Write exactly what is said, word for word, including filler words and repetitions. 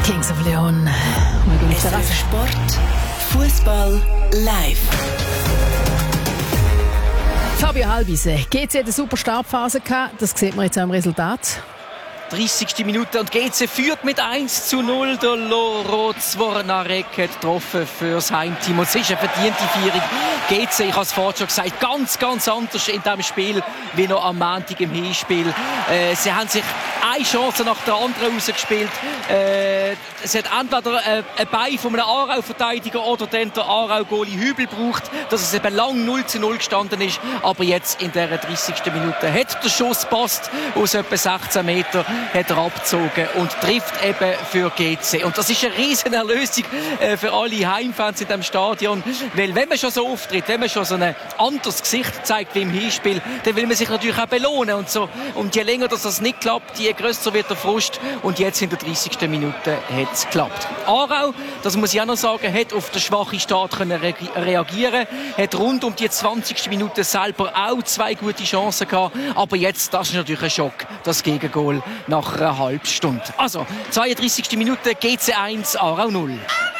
Kings of Leon. S R F Sport, Fußball live. Fabio Halbise, G C hat eine super Startphase gehabt. Das sieht man jetzt auch im Resultat. dreißigste Minute und G C führt mit eins zu null. Der Loro Zvornarek hat getroffen für das Heimteam. Und es ist eine verdiente Führung. G C, ich habe es vorhin schon gesagt, ganz, ganz anders in diesem Spiel wie noch am Montag im Hinspiel. Äh, sie haben sich eine Chance nach der anderen rausgespielt. Äh, es hat entweder äh, ein Bein von einem Aarau-Verteidiger oder dann der Aarau-Goalie Hübel gebraucht, dass es eben lang null zu null gestanden ist. Aber jetzt in dieser dreißigsten Minute hat der Schuss passt aus etwa sechzehn Metern, hat er abgezogen und trifft eben für G C. Und das ist eine riesen Erlösung äh, für alle Heimfans in diesem Stadion. Weil wenn man schon so auftritt, wenn man schon so ein anderes Gesicht zeigt wie im Hinspiel, dann will man sich natürlich auch belohnen. Und, so. Und je länger dass das nicht klappt, je grösser wird der Frust. Und jetzt in der dreißigsten Minute hat es geklappt. Aarau, das muss ich auch noch sagen, hat auf den schwachen Start können re- reagieren, hat rund um die zwanzigste Minute selber auch zwei gute Chancen gehabt. Aber jetzt, das ist natürlich ein Schock, das Gegengol nach einer halben Stunde. Also, zweiunddreißigste Minute, G C eins, Aarau null.